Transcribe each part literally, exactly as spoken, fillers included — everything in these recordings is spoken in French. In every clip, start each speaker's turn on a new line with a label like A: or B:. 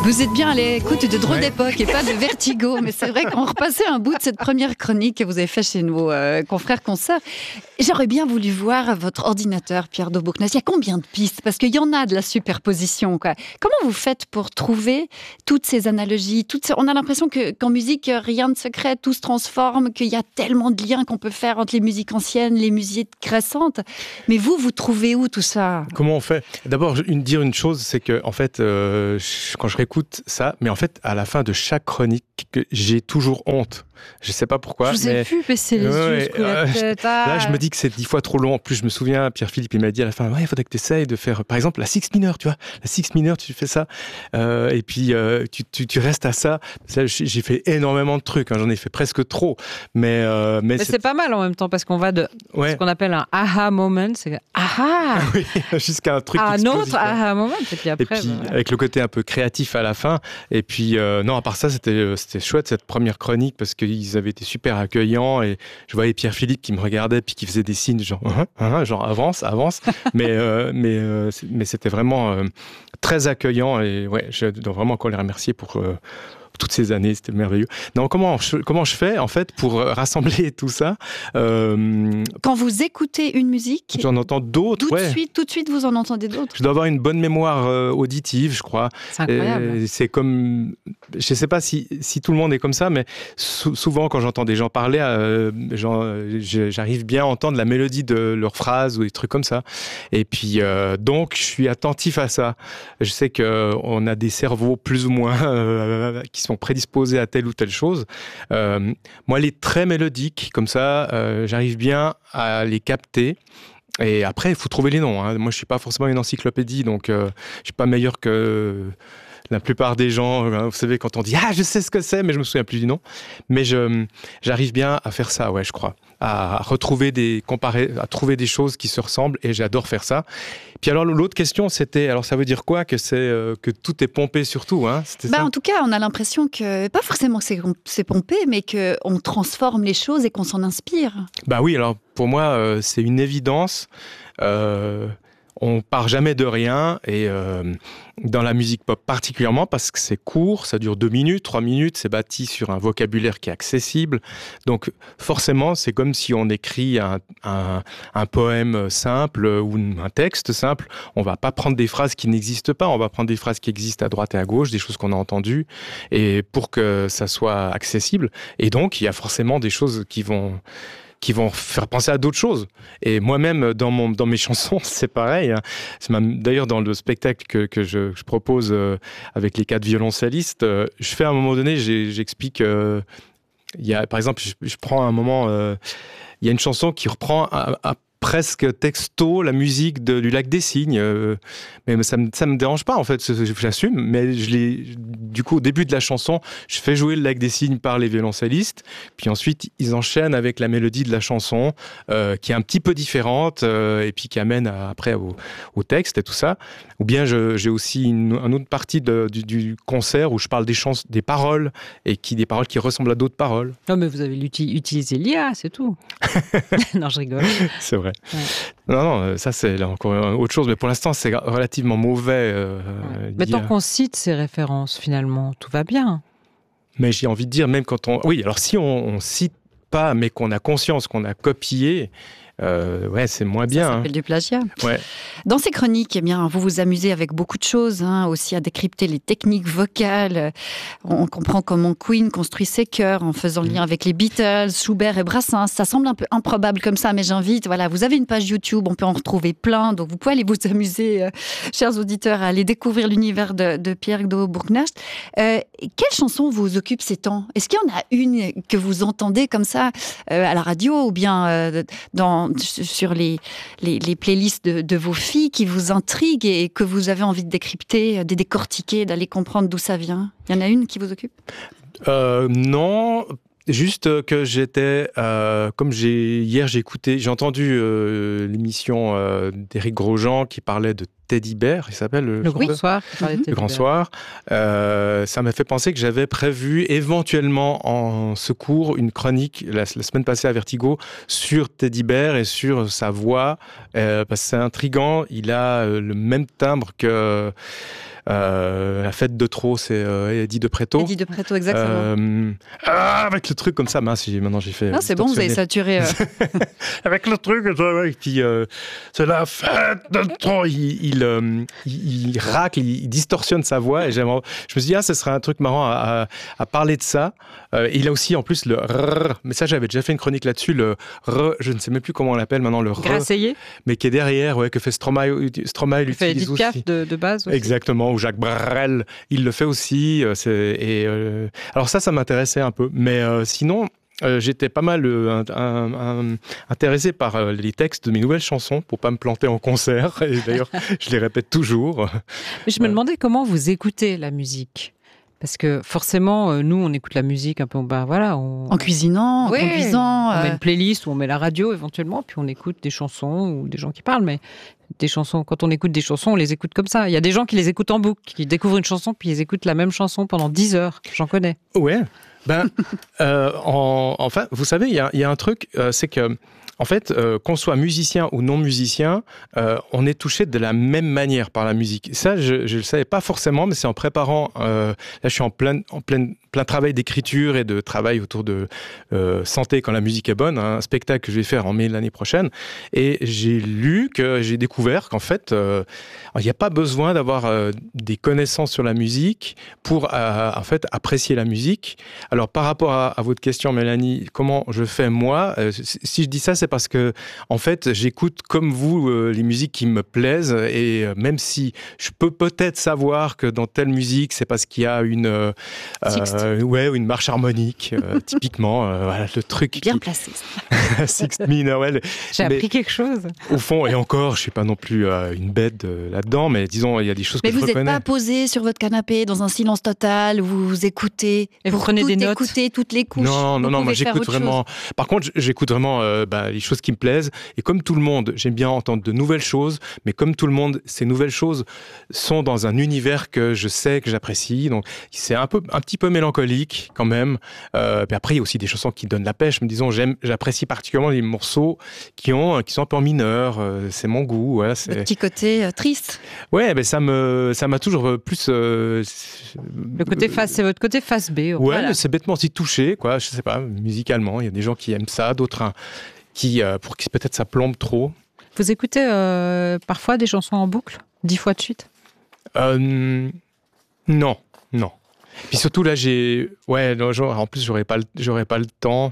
A: Vous êtes bien à l'écoute de Drôle ouais. d'époque et pas de Vertigo, mais c'est vrai qu'on repassait un bout de cette première chronique que vous avez fait chez nos euh, confrères consoeurs. J'aurais bien voulu voir votre ordinateur, Pierre Daubourgnash. Il y a combien de pistes? Parce qu'il y en a de la superposition, quoi. Comment vous faites pour trouver toutes ces analogies toutes ces... On a l'impression que, qu'en musique, rien ne se crée, tout se transforme, qu'il y a tellement de liens qu'on peut faire entre les musiques anciennes, les musiques récentes. Mais vous, vous trouvez où tout ça?
B: Comment on fait? D'abord, une, dire une chose, c'est que, en fait, euh, quand je réécoute ça, mais en fait, à la fin de chaque chronique, j'ai toujours honte. Je sais pas pourquoi.
A: Je vous
B: mais...
A: ai vu baisser les
B: ouais,
A: yeux jusqu'à la tête. Ah.
B: Là, je me dis que c'est dix fois trop long. En plus, je me souviens, Pierre-Philippe, il m'a dit à la fin, ouais, il faudrait que tu essayes de faire, par exemple, la six mineur, tu vois. La six mineur, tu fais ça. Euh, et puis, euh, tu, tu, tu restes à ça. ça. J'ai fait énormément de trucs. Hein, j'en ai fait presque trop. Mais, euh, mais,
C: mais c'est... c'est pas mal en même temps, parce qu'on va de
B: ouais.
C: ce qu'on appelle un aha moment. C'est aha!
B: Oui, jusqu'à un truc
C: à un autre
B: hein.
C: aha moment. Et puis après,
B: et puis,
C: bah...
B: avec le côté un peu créatif à la fin. Et puis, euh, non, à part ça, c'était, c'était chouette, cette première chronique, parce qu'ils avaient été super accueillant et je voyais Pierre-Philippe qui me regardait puis qui faisait des signes genre hein, hein, genre avance avance mais euh, mais euh, mais c'était vraiment euh, très accueillant et ouais je dois vraiment encore les remercier pour euh, toutes ces années, c'était merveilleux. Non, comment je, comment je fais en fait pour rassembler tout ça euh...
A: Quand vous écoutez une musique,
B: j'en entends d'autres.
A: Tout
B: ouais.
A: de suite, tout de suite, vous en entendez d'autres.
B: Je dois avoir une bonne mémoire euh, auditive, je crois.
C: C'est incroyable.
B: Et c'est comme, je sais pas si si tout le monde est comme ça, mais sou- souvent quand j'entends des gens parler, euh, genre, j'arrive bien à entendre la mélodie de leurs phrases ou des trucs comme ça. Et puis euh, donc je suis attentif à ça. Je sais que on a des cerveaux plus ou moins euh, qui sont prédisposés à telle ou telle chose. Euh, moi, les traits mélodiques, comme ça, euh, j'arrive bien à les capter. Et après, il faut trouver les noms. Hein. Moi, je suis pas forcément une encyclopédie, donc euh, je suis pas meilleur que la plupart des gens. Hein. Vous savez, quand on dit « Ah, je sais ce que c'est », mais je me souviens plus du nom. Mais je, j'arrive bien à faire ça, ouais, je crois. À retrouver des, comparer, à trouver des choses qui se ressemblent, et j'adore faire ça. Puis alors, l'autre question, c'était, alors ça veut dire quoi? Que c'est, euh, que tout est pompé sur tout, hein? C'était
A: bah,
B: ça?
A: En tout cas, on a l'impression que, pas forcément que c'est, c'est pompé, mais qu'on transforme les choses et qu'on s'en inspire.
B: Bah oui, alors pour moi, euh, c'est une évidence. Euh, on part jamais de rien, et euh, dans la musique pop particulièrement, parce que c'est court, ça dure deux minutes, trois minutes, c'est bâti sur un vocabulaire qui est accessible. Donc forcément, c'est comme si on écrit un, un, un poème simple ou un texte simple. On va pas prendre des phrases qui n'existent pas, on va prendre des phrases qui existent à droite et à gauche, des choses qu'on a entendues, et pour que ça soit accessible. Et donc, il y a forcément des choses qui vont... qui vont faire penser à d'autres choses. Et moi-même, dans, mon, dans mes chansons, c'est pareil. Hein. C'est même, d'ailleurs, dans le spectacle que, que je, je propose euh, avec les quatre violoncellistes, euh, je fais à un moment donné, j'ai, j'explique... Euh, il y a, par exemple, je, je prends un moment... Euh, il y a une chanson qui reprend à, à presque texto la musique de, du Lac des Cygnes. Euh, mais ça me, ça me dérange pas, en fait, j'assume. Mais je l'ai, du coup, au début de la chanson, je fais jouer le Lac des Cygnes par les violoncellistes. Puis ensuite, ils enchaînent avec la mélodie de la chanson, euh, qui est un petit peu différente, euh, et puis qui amène à, après au, au texte et tout ça. Ou bien je, j'ai aussi une, une autre partie de, du, du concert où je parle des, chans- des paroles, et qui, des paroles qui ressemblent à d'autres paroles.
C: Non, mais vous avez utilisé l'I A, c'est tout. Non, je rigole.
B: C'est vrai.
C: Ouais.
B: Non, non, ça c'est là encore autre chose, mais pour l'instant c'est relativement mauvais. Euh,
C: ouais. Mais tant qu'on cite ces références, finalement, tout va bien.
B: Mais j'ai envie de dire, même quand on... Oui, alors si on, on cite pas, mais qu'on a conscience qu'on a copié, euh, ouais, c'est moins bien.
A: Ça s'appelle
B: hein.
A: du plagiat.
B: Ouais.
A: Dans ces chroniques, eh bien, vous vous amusez avec beaucoup de choses, hein, aussi à décrypter les techniques vocales. On comprend comment Queen construit ses chœurs en faisant le lien avec les Beatles, Schubert et Brassens. Ça semble un peu improbable comme ça, mais j'invite. Voilà, vous avez une page YouTube, on peut en retrouver plein, donc vous pouvez aller vous amuser, euh, chers auditeurs, à aller découvrir l'univers de, de Pierre Daubourgnash. Euh, quelle chanson vous occupe ces temps? Est-ce qu'il y en a une que vous entendez comme ça euh, à la radio ou bien euh, dans sur les, les, les playlists de, de vos filles qui vous intriguent et que vous avez envie de décrypter, de décortiquer, d'aller comprendre d'où ça vient? Il y en a une qui vous occupe?
B: euh, Non, juste que j'étais, euh, comme j'ai, hier j'ai écouté, j'ai entendu euh, l'émission euh, d'Éric Grosjean qui parlait de Teddy Bear, il s'appelle le,
C: le Grand Soir.
B: Mm-hmm. Le Grand Soir. Euh, ça m'a fait penser que j'avais prévu éventuellement en secours une chronique la, la semaine passée à Vertigo sur Teddy Bear et sur sa voix, euh, parce que c'est intriguant. Il a euh, le même timbre que Euh, la fête de trop, c'est euh, Eddie de Pretto.
A: Eddie de Pretto, exactement.
B: Euh, ah, avec le truc comme ça, mince, maintenant j'ai fait.
A: Non, c'est bon, vous avez saturé. Euh...
B: avec le truc, et puis euh, c'est la fête de trop. Il, il, euh, il, il racle, il, il distorsionne sa voix. Et j'aimerais, je me suis dit, ah, ce serait un truc marrant à, à, à parler de ça. Euh, il a aussi en plus le rrr, mais ça, j'avais déjà fait une chronique là-dessus, le rrr, je ne sais même plus comment on l'appelle maintenant, le rrr.
C: Grasseillé.
B: Mais qui est derrière, ouais, que fait Stromae, Stromae
C: il fait
B: l'utilise
C: Edith Piaf de, de base aussi.
B: Exactement, ou Jacques Brel, il le fait aussi. C'est, et, euh, alors ça, ça m'intéressait un peu. Mais euh, sinon, euh, j'étais pas mal euh, un, un, un, intéressé par euh, les textes de mes nouvelles chansons, pour pas me planter en concert. Et d'ailleurs, je les répète toujours.
C: Mais je me demandais comment vous écoutez la musique. Parce que forcément, euh, nous, on écoute la musique un peu, ben voilà. On...
A: En cuisinant,
C: ouais,
A: en conduisant.
C: On
A: euh...
C: met une playlist ou on met la radio éventuellement, puis on écoute des chansons ou des gens qui parlent. Mais des chansons, quand on écoute des chansons, on les écoute comme ça. Il y a des gens qui les écoutent en boucle, qui découvrent une chanson, puis ils écoutent la même chanson pendant dix heures. J'en connais.
B: Ouais. Ben, euh, en, enfin, vous savez, il y a, y a un truc, euh, c'est que. En fait, euh, qu'on soit musicien ou non musicien, euh, on est touché de la même manière par la musique. Ça, je ne le savais pas forcément, mais c'est en préparant... Euh, là, je suis en plein, en plein, plein travail d'écriture et de travail autour de euh, santé quand la musique est bonne, hein, un spectacle que je vais faire en mai l'année prochaine. Et j'ai lu, que j'ai découvert qu'en fait, euh, il n'y a pas besoin d'avoir euh, des connaissances sur la musique pour euh, en fait, apprécier la musique. Alors, par rapport à, à votre question, Mélanie, comment je fais moi euh, Si je dis ça, c'est parce que, en fait, j'écoute comme vous euh, les musiques qui me plaisent, et euh, même si je peux peut-être savoir que dans telle musique, c'est parce qu'il y a une, euh, euh, ouais, une marche harmonique, euh, typiquement, euh, voilà, le truc.
A: Bien
B: qui...
A: placé.
B: Sixth minor, ouais.
C: J'ai
B: mais,
C: appris quelque chose.
B: Au fond, et encore, je suis pas non plus euh, une bête euh, là-dedans, mais disons, il y a des choses
A: mais
B: que je reconnais.
A: Mais vous n'êtes pas posé sur votre canapé dans un silence total où vous, vous écoutez,
C: et vous prenez des notes.
A: Écoutez toutes les couches.
B: Non, non, non, moi j'écoute vraiment. Chose. Par contre, j'écoute vraiment euh, bah, les choses qui me plaisent. Et comme tout le monde, j'aime bien entendre de nouvelles choses, mais comme tout le monde, ces nouvelles choses sont dans un univers que je sais, que j'apprécie. Donc, c'est un peu, un petit peu mélancolique quand même. Euh, puis après, il y a aussi des chansons qui donnent la pêche. Me disons, j'aime, j'apprécie particulièrement les morceaux qui ont, qui sont un peu en mineur. Euh, c'est mon goût. Voilà, c'est...
A: Le petit côté euh, triste.
B: Ouais, ben ça me, ça m'a toujours plus. Euh,
C: Le côté face, c'est votre côté face B.
B: Ouais,
C: voilà.
B: c'est bêtement aussi touché, quoi. Je sais pas, musicalement, il y a des gens qui aiment ça, d'autres. Hein, Qui, euh, pour qui peut-être ça plombe trop.
C: Vous écoutez euh, parfois des chansons en boucle, dix fois de suite
B: euh, Non, non. Puis surtout là, j'ai, ouais, non, genre, en plus j'aurais pas, le... j'aurais pas le temps.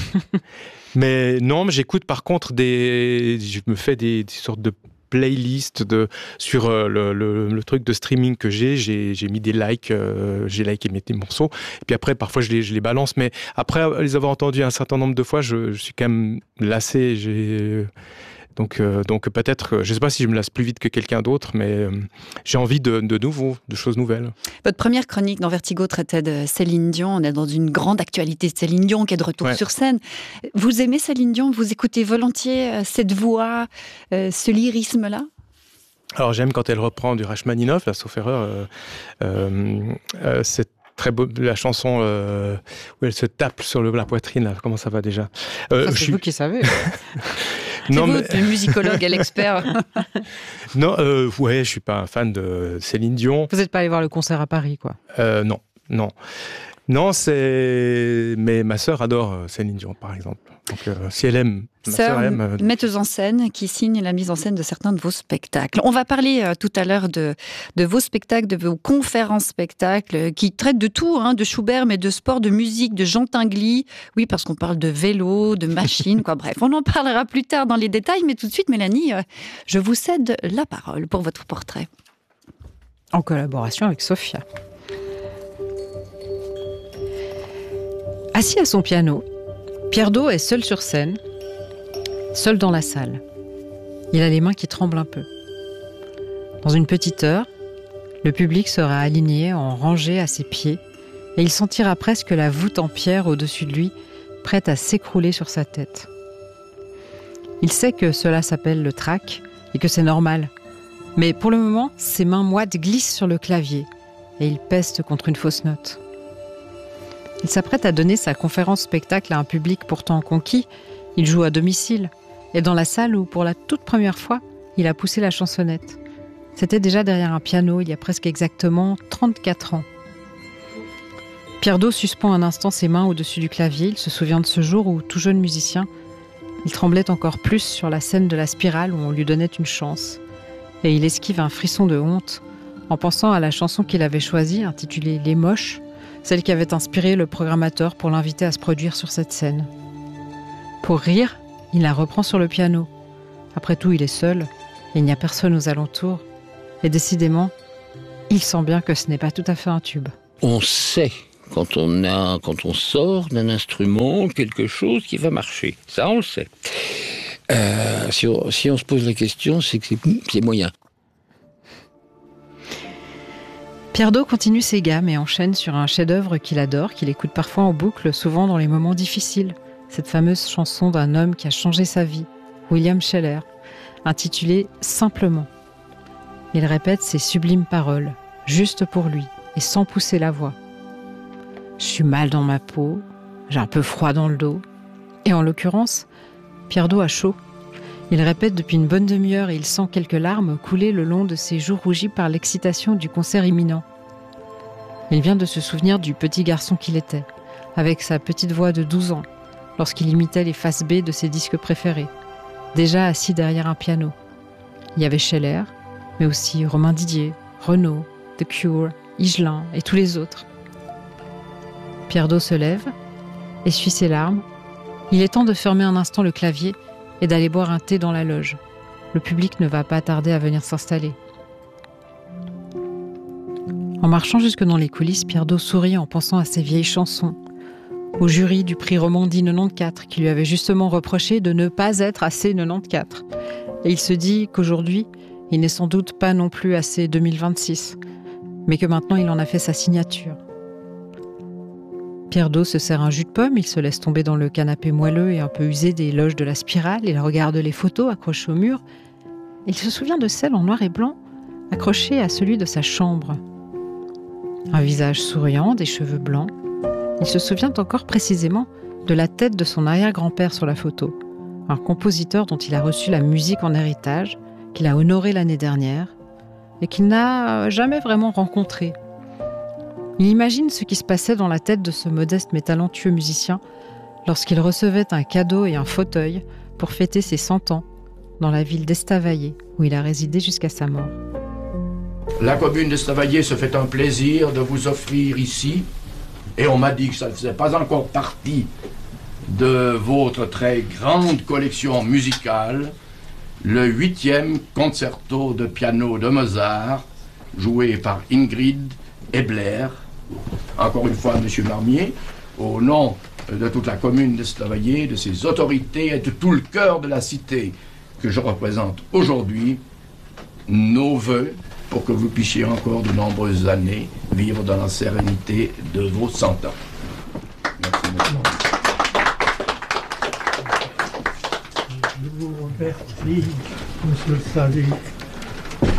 B: mais non, mais j'écoute par contre des, je me fais des, des sortes de playlists de sur euh, le, le, le truc de streaming que j'ai. J'ai, j'ai mis des likes, euh, j'ai liké mes, mes morceaux. Et puis après, parfois je les, je les balance. Mais après les avoir entendus un certain nombre de fois, je, je suis quand même lassé. J'ai Donc, euh, donc peut-être, je ne sais pas si je me lasse plus vite que quelqu'un d'autre, mais euh, j'ai envie de, de nouveau, de choses nouvelles.
A: Votre première chronique dans Vertigo traitait de Céline Dion. On est dans une grande actualité de Céline Dion qui est de retour ouais. sur scène. Vous aimez Céline Dion? Vous écoutez volontiers cette voix, euh, ce lyrisme-là?
B: Alors j'aime quand elle reprend du Rachmaninoff, là, sauf erreur. Euh, euh, euh, c'est très beau, la chanson euh, où elle se tape sur le, la poitrine. Là. Comment ça va déjà?
C: euh, ça, C'est suis... vous qui savez.
A: C'est non, vous, mais... le musicologue et l'expert.
B: Non, euh, ouais, je suis pas un fan de Céline Dion.
C: Vous n'êtes pas allé voir le concert à Paris, quoi?
B: euh, Non, non. Non, c'est... Mais ma sœur adore Céline Dion, par exemple. Donc, euh, si elle aime, ma
A: sœur,
B: sœur aime... Euh...
A: metteuse en scène qui signe la mise en scène de certains de vos spectacles. On va parler euh, tout à l'heure de, de vos spectacles, de vos conférences-spectacles, qui traitent de tout, hein, de Schubert, mais de sport, de musique, de Jean Tinguely. Oui, parce qu'on parle de vélo, de machines, quoi. Bref, on en parlera plus tard dans les détails, mais tout de suite, Mélanie, euh, je vous cède la parole pour votre portrait.
C: En collaboration avec Sophia. Assis à son piano, Pierre Dault est seul sur scène, seul dans la salle. Il a les mains qui tremblent un peu. Dans une petite heure, le public sera aligné en rangée à ses pieds et il sentira presque la voûte en pierre au-dessus de lui, prête à s'écrouler sur sa tête. Il sait que cela s'appelle le trac et que c'est normal. Mais pour le moment, ses mains moites glissent sur le clavier et il peste contre une fausse note. Il s'apprête à donner sa conférence-spectacle à un public pourtant conquis. Il joue à domicile et dans la salle où, pour la toute première fois, il a poussé la chansonnette. C'était déjà derrière un piano il y a presque exactement trente-quatre ans. Pierre-Do suspend un instant ses mains au-dessus du clavier. Il se souvient de ce jour où, tout jeune musicien, il tremblait encore plus sur la scène de la Spirale où on lui donnait une chance. Et il esquive un frisson de honte en pensant à la chanson qu'il avait choisie, intitulée « Les Moches », celle qui avait inspiré le programmateur pour l'inviter à se produire sur cette scène. Pour rire, il la reprend sur le piano. Après tout, il est seul et il n'y a personne aux alentours. Et décidément, il sent bien que ce n'est pas tout à fait un tube.
D: On sait quand on, a, quand on sort d'un instrument quelque chose qui va marcher. Ça, on le sait. Euh, si, on, si on se pose la question, c'est que c'est, c'est moyen.
C: Pierre-Do continue ses gammes et enchaîne sur un chef-d'œuvre qu'il adore, qu'il écoute parfois en boucle, souvent dans les moments difficiles. Cette fameuse chanson d'un homme qui a changé sa vie, William Sheller, intitulée « Simplement ». Il répète ces sublimes paroles, juste pour lui, et sans pousser la voix. Je suis mal dans ma peau, j'ai un peu froid dans le dos. Et en l'occurrence, Pierre-Do a chaud. Il répète depuis une bonne demi-heure et il sent quelques larmes couler le long de ses joues rougies par l'excitation du concert imminent. Il vient de se souvenir du petit garçon qu'il était, avec sa petite voix de douze ans, lorsqu'il imitait les faces B de ses disques préférés, déjà assis derrière un piano. Il y avait Sheller, mais aussi Romain Didier, Renaud, The Cure, Higelin et tous les autres. Pierre-Do se lève, essuie ses larmes. Il est temps de fermer un instant le clavier et d'aller boire un thé dans la loge. Le public ne va pas tarder à venir s'installer. En marchant jusque dans les coulisses, Pierre-Do sourit en pensant à ses vieilles chansons, au jury du prix Romandie quatre-vingt-quatorze qui lui avait justement reproché de ne pas être assez quatre-vingt-quatorze. Et il se dit qu'aujourd'hui, il n'est sans doute pas non plus assez deux mille vingt-six, mais que maintenant il en a fait sa signature. Pierre-Do se sert un jus de pomme, il se laisse tomber dans le canapé moelleux et un peu usé des loges de la Spirale, il regarde les photos accrochées au mur. Il se souvient de celles en noir et blanc, accrochées à celui de sa chambre. Un visage souriant, des cheveux blancs. Il se souvient encore précisément de la tête de son arrière-grand-père sur la photo, un compositeur dont il a reçu la musique en héritage, qu'il a honoré l'année dernière, et qu'il n'a jamais vraiment rencontré. Il imagine ce qui se passait dans la tête de ce modeste mais talentueux musicien lorsqu'il recevait un cadeau et un fauteuil pour fêter ses cent ans dans la ville d'Estavayer, où il a résidé jusqu'à sa mort.
E: La commune d'Estavayer se fait un plaisir de vous offrir ici, et on m'a dit que ça ne faisait pas encore partie de votre très grande collection musicale, le huitième concerto de piano de Mozart, joué par Ingrid Ebler. Encore une fois, Monsieur Marmier, au nom de toute la commune d'Estavayer, de ses autorités et de tout le cœur de la cité que je représente aujourd'hui, nos vœux pour que vous puissiez encore de nombreuses années vivre dans la sérénité de vos cent ans. Merci beaucoup.
F: Je vous remercie, Monsieur Salic.